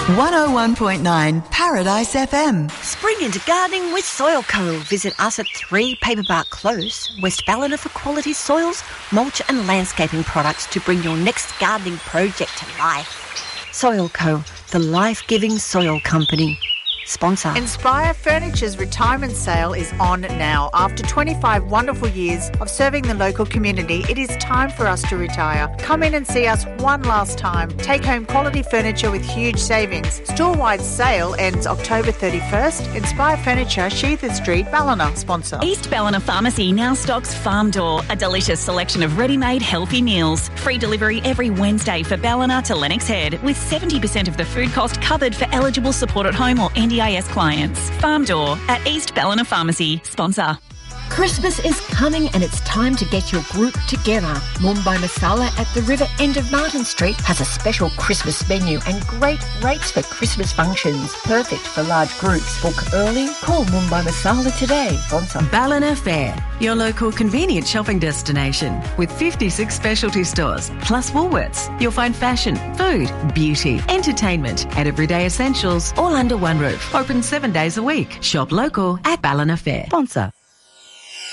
101.9 Paradise FM. Spring into gardening with Soil Co. Visit us at 3 Paperbark Close, West Ballina for quality soils, mulch and landscaping products to bring your next gardening project to life. Soil Co., the life-giving soil company. Sponsor. Inspire Furniture's retirement sale is on now. After 25 wonderful years of serving the local community, it is time for us to retire. Come in and see us one last time. Take home quality furniture with huge savings. Store-wide sale ends October 31st. Inspire Furniture, Sheether Street, Ballina. Sponsor. East Ballina Pharmacy now stocks Farm Door, a delicious selection of ready-made healthy meals. Free delivery every Wednesday for Ballina to Lennox Head, with 70% of the food cost covered for eligible support at home or NDIS clients. Farm Door at East Ballina Pharmacy. Sponsor. Christmas is coming and it's time to get your group together. Mumbai Masala at the river end of Martin Street has a special Christmas menu and great rates for Christmas functions. Perfect for large groups. Book early. Call Mumbai Masala today. Sponsor. Ballina Fair, your local convenient shopping destination with 56 specialty stores plus Woolworths. You'll find fashion, food, beauty, entertainment and everyday essentials all under one roof. Open 7 days a week. Shop local at Ballina Fair. Sponsor.